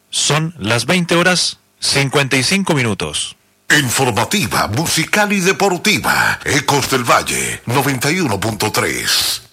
Son las 20:55. Informativa, musical y deportiva. Ecos del Valle 91.3.